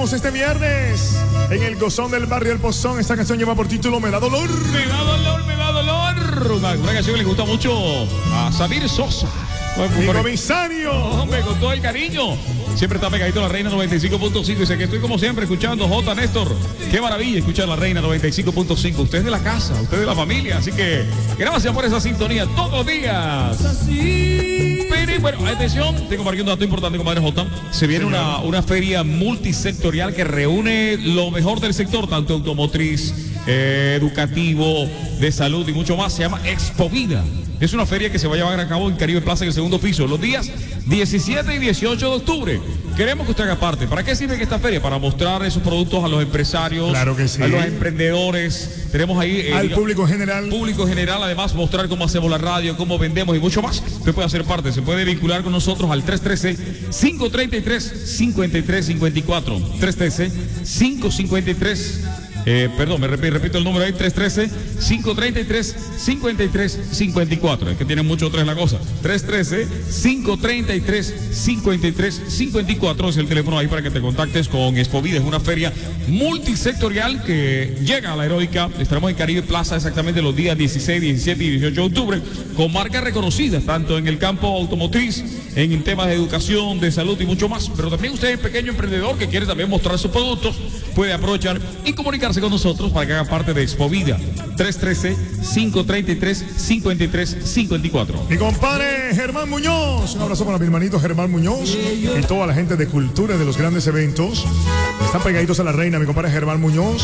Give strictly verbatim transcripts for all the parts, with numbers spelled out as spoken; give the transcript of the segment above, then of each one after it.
estamos este viernes en el Gozón del Barrio El Pozón. Esta canción lleva por título Me da dolor. Me da dolor, me da dolor. Una, una canción que le gusta mucho a Samir Sosa. Mi comisario. Hombre, con todo el cariño. Siempre está pegadito a la Reina noventa y cinco punto cinco. Dice que estoy como siempre escuchando J. Néstor. Qué maravilla escuchar la Reina noventa y cinco punto cinco. Usted es de la casa, usted es de la familia. Así que gracias por esa sintonía todos los días. Pero bueno, atención, tengo para aquí un dato importante, compadre J. Se viene una, una feria multisectorial que reúne lo mejor del sector, tanto automotriz, eh, educativo, de salud y mucho más. Se llama Expo Vida. Es una feria que se va a llevar a cabo en Caribe Plaza en el segundo piso, los días diecisiete y dieciocho de octubre. Queremos que usted haga parte. ¿Para qué sirve esta feria? Para mostrar esos productos a los empresarios, claro que sí, a los emprendedores. Tenemos ahí eh, al digamos, público general. Público general, además mostrar cómo hacemos la radio, cómo vendemos y mucho más. Usted puede hacer parte, se puede vincular con nosotros al tres uno tres, cinco tres tres, cinco tres cinco cuatro. tres uno tres, cinco cinco tres. Eh, perdón, me repito, repito el número ahí, tres uno tres, cinco tres tres, cinco tres cinco cuatro. Es que tienen mucho tres la cosa. tres uno tres, cinco tres tres, cinco tres cinco cuatro es el teléfono ahí para que te contactes con Expo Vida. Es una feria multisectorial que llega a la Heroica. Estaremos en Caribe Plaza exactamente los días dieciséis, diecisiete y dieciocho de octubre con marcas reconocidas, tanto en el campo automotriz, en temas de educación, de salud y mucho más. Pero también usted es pequeño emprendedor que quiere también mostrar sus productos, puede aprovechar y comunicarse con nosotros para que haga parte de Expo Vida. tres uno tres, cinco tres tres, cinco tres cinco cuatro. Mi compadre Germán Muñoz. Un abrazo para mi hermanito Germán Muñoz y toda la gente de cultura de los grandes eventos. Están pegaditos a la Reina, mi compadre Germán Muñoz.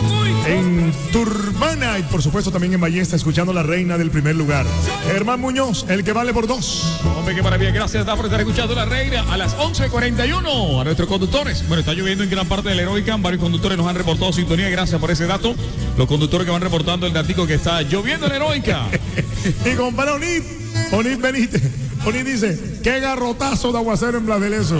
En Turbana y por supuesto también en Ballesta, escuchando la Reina del primer lugar. Germán Muñoz, el que vale por dos. Hombre, qué maravilla. Gracias por estar escuchando la Reina a las once cuarenta y uno. A nuestros conductores. Bueno, está lloviendo en gran parte de la Heroica. Varios conductores nos han reportado sintonía. Gracias por ese dato. Los conductores que van reportando el datico que está lloviendo en la Heroica. Y compadre Onid, Onid Benítez. Onid dice, qué garrotazo de aguacero en Blasdeleso.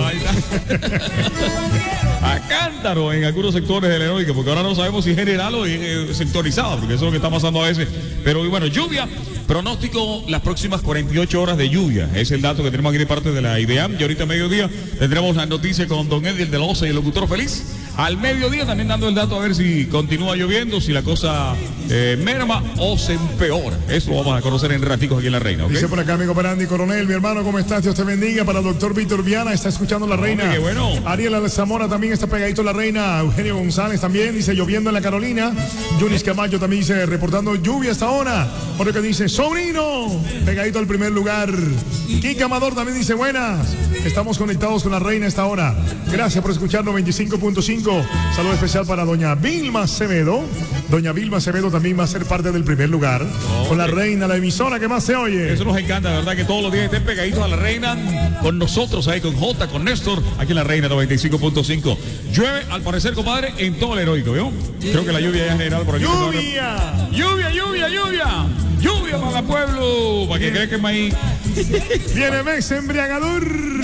A cántaro en algunos sectores de la Heroica, porque ahora no sabemos si es general o eh, sectorizado, porque eso es lo que está pasando a veces. Pero bueno, lluvia, pronóstico las próximas cuarenta y ocho horas de lluvia. Es el dato que tenemos aquí de parte de la I D E A M. Y ahorita a mediodía tendremos la noticia con don Edil de la Osa y el locutor feliz. Al mediodía también dando el dato a ver si continúa lloviendo, si la cosa eh, merma o se empeora. Eso lo vamos a conocer en raticos aquí en La Reina, ¿okay? Dice por acá, amigo para Andy Coronel, mi hermano, ¿cómo estás? Dios te bendiga. Para el doctor Víctor Viana, está escuchando La Reina. Hombre, qué bueno. Ariel Zamora también está pegadito a La Reina. Eugenio González también dice, lloviendo en la Carolina. Yunis Camacho también dice, reportando lluvia hasta ahora. Por lo que dice, sobrino, pegadito al primer lugar. Kika Amador también dice, buenas. Estamos conectados con La Reina a esta hora. Gracias por escuchar noventa y cinco punto cinco. Saludo especial para doña Vilma Acevedo. Doña Vilma Acevedo también va a ser parte del primer lugar. Okay. Con La Reina, la emisora que más se oye. Eso nos encanta, de verdad, que todos los días estén pegaditos a La Reina. Con nosotros ahí, con J, con Néstor, aquí en La Reina noventa y cinco punto cinco. Llueve, al parecer, compadre, en todo el Heroico, ¿vio? Creo que la lluvia ya es general por aquí. ¡Lluvia! ¡Lluvia, lluvia, lluvia! ¡Lluvia para el pueblo! ¿Para que crees que es maíz? Viene mes embriagador.